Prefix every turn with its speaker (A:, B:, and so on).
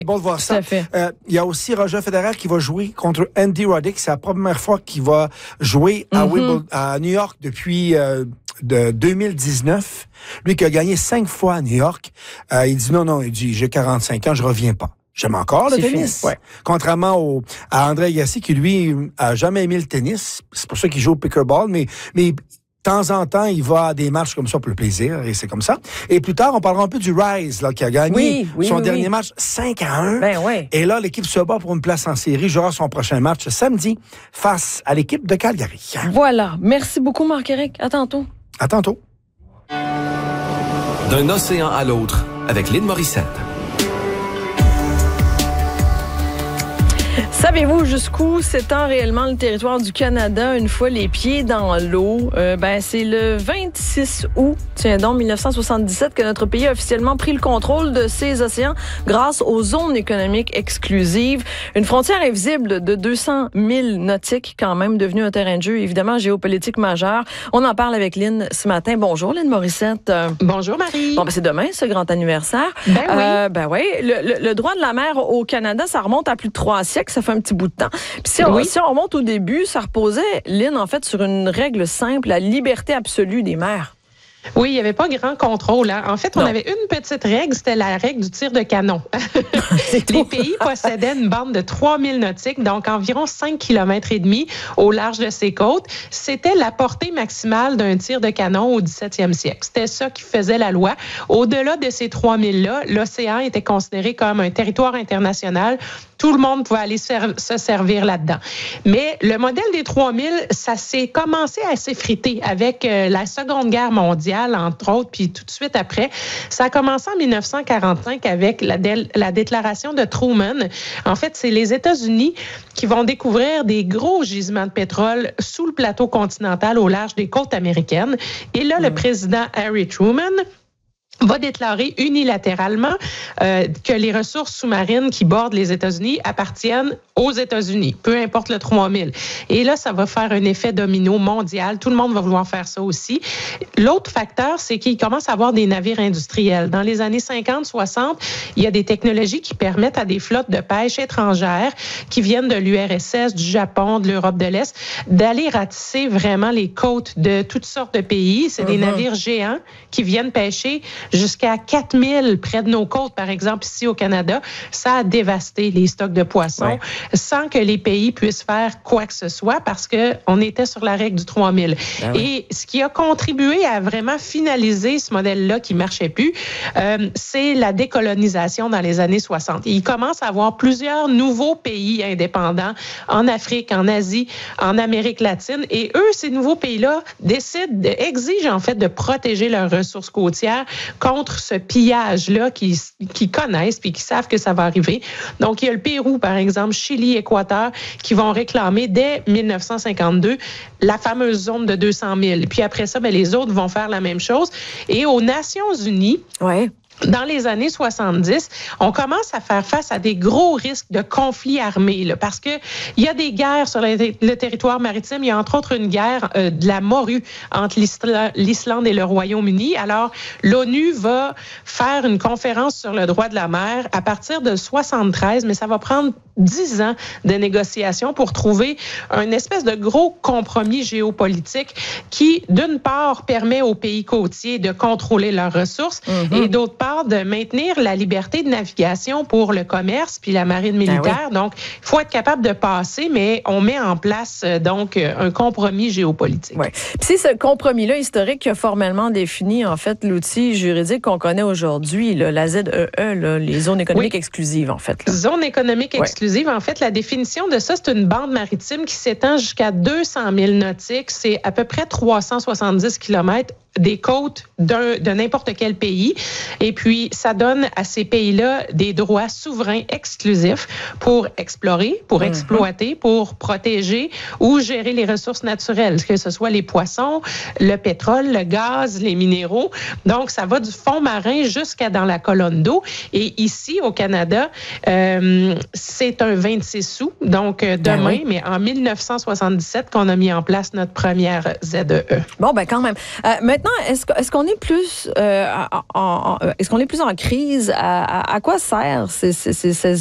A: Bon de voir
B: Tout
A: ça.
B: à fait.
A: Il y a aussi Roger Federer qui va jouer contre Andy Roddick. C'est la première fois qu'il va jouer à à New York depuis de 2019. Lui qui a gagné 5 fois à New York. Il dit non, il dit j'ai 45 ans, je reviens pas. J'aime encore le tennis.
B: Ouais.
A: Contrairement à André Agassi qui, lui, a jamais aimé le tennis. C'est pour ça qu'il joue au pickleball, mais de temps en temps, il va à des matchs comme ça pour le plaisir, et c'est comme ça. Et plus tard, on parlera un peu du Rise, là, qui a gagné son dernier match 5-1.
B: Ben oui.
A: Et là, l'équipe se bat pour une place en série. Jouera son prochain match samedi face à l'équipe de Calgary.
B: Voilà. Merci beaucoup, Marc-Éric. À tantôt.
A: À tantôt.
C: D'un océan à l'autre, avec Lynn Morissette.
B: Savez-vous jusqu'où s'étend réellement le territoire du Canada une fois les pieds dans l'eau? C'est le 26 août, 1977, que notre pays a officiellement pris le contrôle de ses océans grâce aux zones économiques exclusives. Une frontière invisible de 200 000 nautiques, quand même, devenue un terrain de jeu, évidemment, géopolitique majeur. On en parle avec Lynn ce matin. Bonjour, Lynn Morissette.
D: Bonjour, Marie.
B: Bon, c'est demain, ce grand anniversaire.
D: Oui.
B: Le droit de la mer au Canada, ça remonte à plus de 3 siècles. Ça fait un petit bout de temps. Puis si on remonte au début, ça reposait, Lynn, en fait, sur une règle simple, la liberté absolue des mers.
D: Oui, il n'y avait pas grand contrôle. Hein. En fait, on avait une petite règle, c'était la règle du tir de canon. Les pays possédaient une bande de 3000 nautiques, donc environ 5 km et demi au large de ses côtes. C'était la portée maximale d'un tir de canon au 17e siècle. C'était ça qui faisait la loi. Au-delà de ces 3000-là, l'océan était considéré comme un territoire international. Tout le monde pouvait aller se servir là-dedans. Mais le modèle des 3000, ça s'est commencé à s'effriter avec la Seconde Guerre mondiale, entre autres, puis tout de suite après. Ça a commencé en 1945 avec la déclaration de Truman. En fait, c'est les États-Unis qui vont découvrir des gros gisements de pétrole sous le plateau continental au large des côtes américaines. Et là, le président Harry Truman va déclarer unilatéralement que les ressources sous-marines qui bordent les États-Unis appartiennent aux États-Unis, peu importe le 3000. Et là, ça va faire un effet domino mondial. Tout le monde va vouloir faire ça aussi. L'autre facteur, c'est qu'il commence à avoir des navires industriels. Dans les années 50-60, il y a des technologies qui permettent à des flottes de pêche étrangères qui viennent de l'URSS, du Japon, de l'Europe de l'Est, d'aller ratisser vraiment les côtes de toutes sortes de pays. C'est des navires géants qui viennent pêcher jusqu'à 4000 près de nos côtes, par exemple, ici au Canada. Ça a dévasté les stocks de poissons sans que les pays puissent faire quoi que ce soit parce qu'on était sur la règle du 3000. Et ce qui a contribué à vraiment finaliser ce modèle-là qui ne marchait plus, c'est la décolonisation dans les années 60. Et il commence à avoir plusieurs nouveaux pays indépendants en Afrique, en Asie, en Amérique latine. Et eux, ces nouveaux pays-là, exigent en fait de protéger leurs ressources côtières contre ce pillage-là qu'ils connaissent puis qui savent que ça va arriver. Donc, il y a le Pérou, par exemple, Chili, Équateur, qui vont réclamer dès 1952 la fameuse zone de 200 000. Puis après ça, les autres vont faire la même chose. Et aux Nations Unies, dans les années 70, on commence à faire face à des gros risques de conflits armés, là, parce que il y a des guerres sur le territoire maritime. Il y a entre autres une guerre de la morue entre l'Islande et le Royaume-Uni. Alors, l'ONU va faire une conférence sur le droit de la mer à partir de 73, mais ça va prendre 10 ans de négociations pour trouver un espèce de gros compromis géopolitique qui, d'une part, permet aux pays côtiers de contrôler leurs ressources et d'autre part, de maintenir la liberté de navigation pour le commerce puis la marine militaire. Donc, il faut être capable de passer, mais on met en place donc un compromis géopolitique.
B: Puis c'est ce compromis-là historique qui a formellement défini en fait l'outil juridique qu'on connaît aujourd'hui, la ZEE, les zones économiques exclusives en fait.
D: Zones économiques exclusives, en fait, la définition de ça, c'est une bande maritime qui s'étend jusqu'à 200 000 nautiques. C'est à peu près 370 kilomètres des côtes de n'importe quel pays. Et puis, ça donne à ces pays-là des droits souverains exclusifs pour explorer, pour exploiter, pour protéger ou gérer les ressources naturelles, que ce soit les poissons, le pétrole, le gaz, les minéraux. Donc, ça va du fond marin jusqu'à dans la colonne d'eau. Et ici, au Canada, c'est un 26 août, donc demain, mais en 1977 qu'on a mis en place notre première ZEE.
B: Bon, quand même. Maintenant, maintenant, est-ce qu'on est plus est-ce qu'on est plus en crise? À quoi sert ces